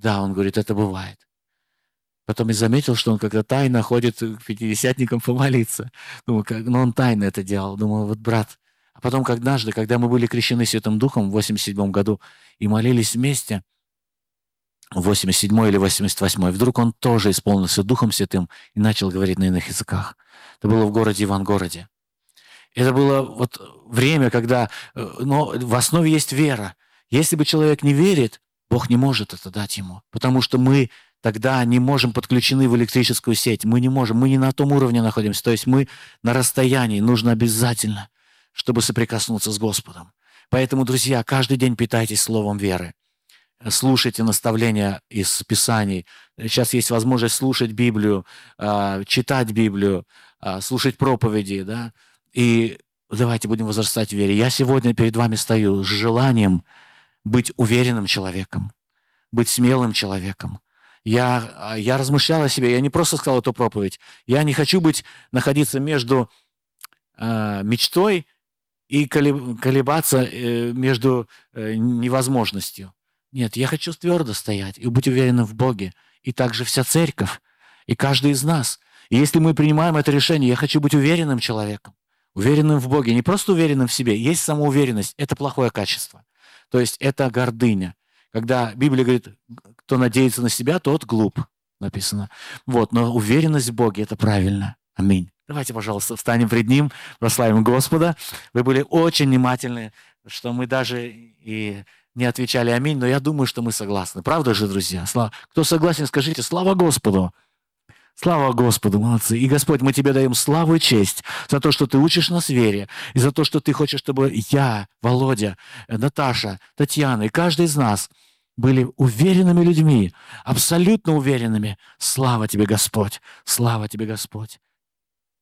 Да, он говорит, это бывает. Потом я заметил, что он когда тайно ходит к пятидесятникам помолиться. Думаю, но он тайно это делал. Думаю, вот брат. А потом однажды, когда мы были крещены Святым Духом в 87 году и молились вместе, в 87 или 88 вдруг он тоже исполнился Духом Святым и начал говорить на иных языках. Это было в городе Ивангороде. Это было вот время, когда, но в основе есть вера. Если бы человек не верит, Бог не может это дать ему, потому что мы тогда не можем подключены в электрическую сеть. Мы не можем, мы не на том уровне находимся. То есть мы на расстоянии, нужно обязательно, чтобы соприкоснуться с Господом. Поэтому, друзья, каждый день питайтесь словом веры. Слушайте наставления из Писаний. Сейчас есть возможность слушать Библию, читать Библию, слушать проповеди, да, и давайте будем возрастать в вере. Я сегодня перед вами стою с желанием быть уверенным человеком, быть смелым человеком. Я размышлял о себе, я не просто сказал эту проповедь. Я не хочу находиться между мечтой и колебаться между невозможностью. Нет, я хочу твердо стоять и быть уверенным в Боге. И также вся церковь, и каждый из нас. И если мы принимаем это решение, я хочу быть уверенным человеком, уверенным в Боге, не просто уверенным в себе. Есть самоуверенность, это плохое качество. То есть это гордыня. Когда Библия говорит, кто надеется на себя, тот глуп, написано. Вот, но уверенность в Боге – это правильно. Аминь. Давайте, пожалуйста, встанем пред Ним, прославим Господа. Вы были очень внимательны, что мы даже и не отвечали аминь, но я думаю, что мы согласны. Правда же, друзья? Кто согласен, скажите слава Господу. Слава Господу, молодцы. И, Господь, мы Тебе даем славу и честь за то, что Ты учишь нас вере, и за то, что Ты хочешь, чтобы я, Володя, Наташа, Татьяна и каждый из нас были уверенными людьми, абсолютно уверенными. Слава Тебе, Господь! Слава Тебе, Господь!